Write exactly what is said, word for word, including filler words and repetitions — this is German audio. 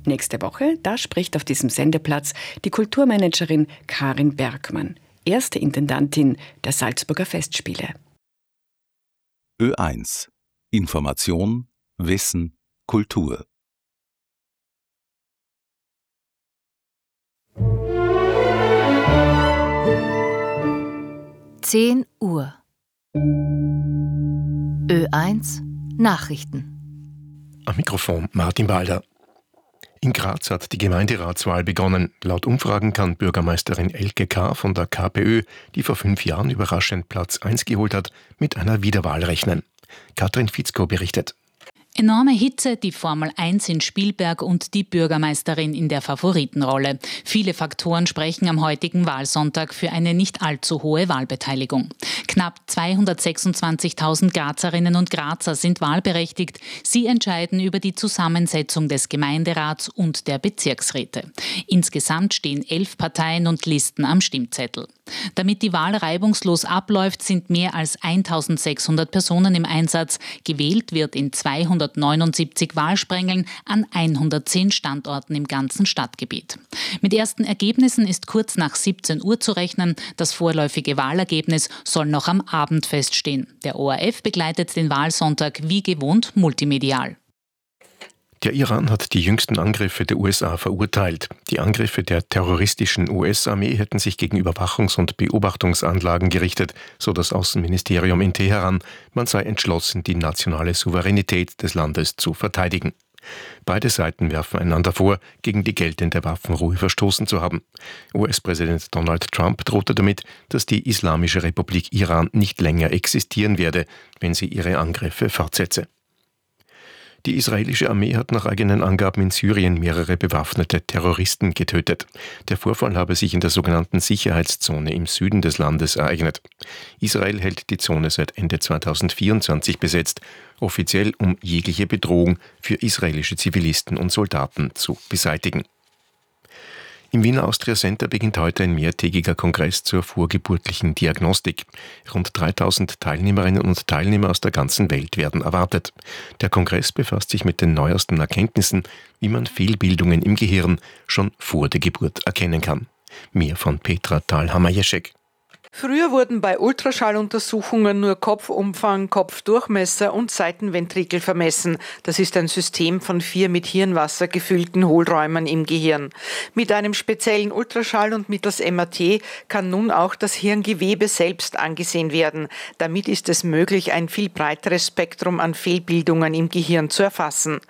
Nächste Woche, da spricht auf diesem Sendeplatz die Kulturmanagerin Karin Bergmann, erste Intendantin der Salzburger Festspiele. Ö eins. Information, Wissen, Kultur. zehn Uhr. Ö eins Nachrichten. Am Mikrofon Martin Balder. In Graz hat die Gemeinderatswahl begonnen. Laut Umfragen kann Bürgermeisterin Elke K. von der KPÖ, die vor fünf Jahren überraschend Platz eins geholt hat, mit einer Wiederwahl rechnen. Katrin Fitzko berichtet. Enorme Hitze, die Formel eins in Spielberg und die Bürgermeisterin in der Favoritenrolle. Viele Faktoren sprechen am heutigen Wahlsonntag für eine nicht allzu hohe Wahlbeteiligung. Knapp zweihundertsechsundzwanzigtausend Grazerinnen und Grazer sind wahlberechtigt. Sie entscheiden über die Zusammensetzung des Gemeinderats und der Bezirksräte. Insgesamt stehen elf Parteien und Listen am Stimmzettel. Damit die Wahl reibungslos abläuft, sind mehr als eintausendsechshundert Personen im Einsatz. Gewählt wird in zweihundertneunundsiebzig Wahlsprengeln an hundertzehn Standorten im ganzen Stadtgebiet. Mit ersten Ergebnissen ist kurz nach siebzehn Uhr zu rechnen. Das vorläufige Wahlergebnis soll noch am Abend feststehen. Der O R F begleitet den Wahlsonntag wie gewohnt multimedial. Der Iran hat die jüngsten Angriffe der U S A verurteilt. Die Angriffe der terroristischen U S-Armee hätten sich gegen Überwachungs- und Beobachtungsanlagen gerichtet, so das Außenministerium in Teheran. Man sei entschlossen, die nationale Souveränität des Landes zu verteidigen. Beide Seiten werfen einander vor, gegen die geltende Waffenruhe verstoßen zu haben. U S-Präsident Donald Trump drohte damit, dass die Islamische Republik Iran nicht länger existieren werde, wenn sie ihre Angriffe fortsetze. Die israelische Armee hat nach eigenen Angaben in Syrien mehrere bewaffnete Terroristen getötet. Der Vorfall habe sich in der sogenannten Sicherheitszone im Süden des Landes ereignet. Israel hält die Zone seit Ende zweitausendvierundzwanzig besetzt, offiziell um jegliche Bedrohung für israelische Zivilisten und Soldaten zu beseitigen. Im Wiener Austria Center beginnt heute ein mehrtägiger Kongress zur vorgeburtlichen Diagnostik. Rund dreitausend Teilnehmerinnen und Teilnehmer aus der ganzen Welt werden erwartet. Der Kongress befasst sich mit den neuesten Erkenntnissen, wie man Fehlbildungen im Gehirn schon vor der Geburt erkennen kann. Mehr von Petra Thalhammer-Jeschek. Früher wurden bei Ultraschalluntersuchungen nur Kopfumfang, Kopfdurchmesser und Seitenventrikel vermessen. Das ist ein System von vier mit Hirnwasser gefüllten Hohlräumen im Gehirn. Mit einem speziellen Ultraschall und mittels M R T kann nun auch das Hirngewebe selbst angesehen werden. Damit ist es möglich, ein viel breiteres Spektrum an Fehlbildungen im Gehirn zu erfassen.